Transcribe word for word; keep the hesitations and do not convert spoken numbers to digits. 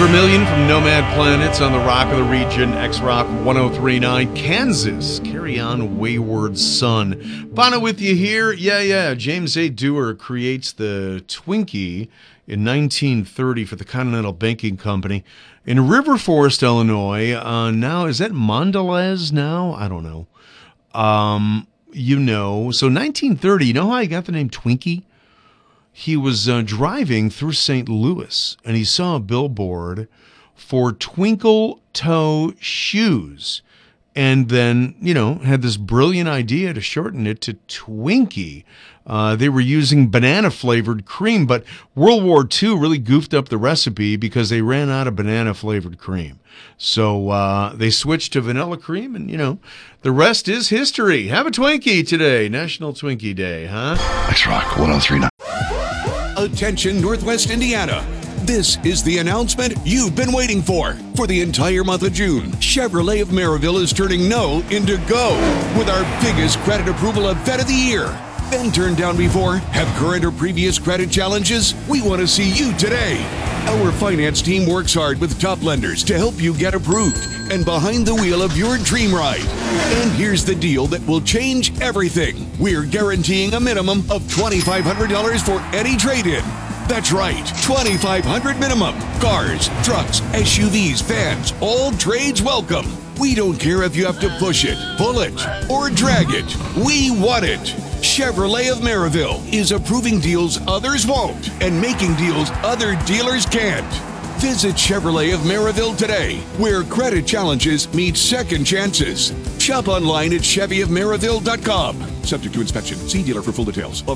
Vermilion from Nomad Planets on the Rock of the Region, X-Rock one oh three point nine, Kansas. Carry on, Wayward Son. Bono with you here. Yeah, yeah. James A. Dewar creates the Twinkie in nineteen thirty for the Continental Banking Company in River Forest, Illinois. Uh, now, is that Mondelez now? I don't know. Um, you know, so nineteen thirty, you know how I got the name Twinkie? He was uh, driving through Saint Louis, and he saw a billboard for Twinkle Toe Shoes, and then, you know, had this brilliant idea to shorten it to Twinkie. Uh, they were using banana-flavored cream, but World War Two really goofed up the recipe because they ran out of banana-flavored cream. So uh, they switched to vanilla cream, and, you know, the rest is history. Have a Twinkie today, National Twinkie Day, huh? X-Rock one oh three point nine. Attention, Northwest Indiana. This is the announcement you've been waiting for. For the entire month of June, Chevrolet of Maryville is turning no into go with our biggest credit approval event of the year. Been turned down before? Have current or previous credit challenges? We want to see you today. Our finance team works hard with top lenders to help you get approved and behind the wheel of your dream ride. And here's the deal that will change everything. We're guaranteeing a minimum of twenty-five hundred dollars for any trade-in. That's right, twenty-five hundred dollars minimum. Cars, trucks, S U Vs, vans, all trades welcome. We don't care if you have to push it, pull it, or drag it. We want it. Chevrolet of Maryville is approving deals others won't and making deals other dealers can't. Visit Chevrolet of Maryville today, where credit challenges meet second chances. Shop online at chevy of maryville dot com. Subject to inspection. See dealer for full details.